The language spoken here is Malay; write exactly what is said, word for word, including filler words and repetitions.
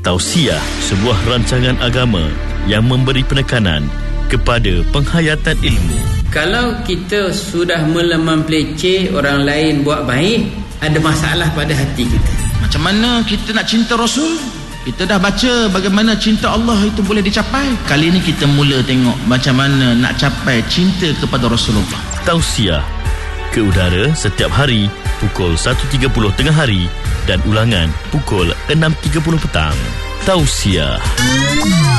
Tausiah, sebuah rancangan agama yang memberi penekanan kepada penghayatan ilmu. Kalau kita sudah mula mempeleceh orang lain buat baik, ada masalah pada hati kita. Macam mana kita nak cinta Rasul? Kita dah baca bagaimana cinta Allah itu boleh dicapai. Kali ini kita mula tengok macam mana nak capai cinta kepada Rasulullah. Tausiah ke udara setiap hari pukul satu tiga puluh tengah hari dan ulangan pukul enam tiga puluh petang. Tausiah.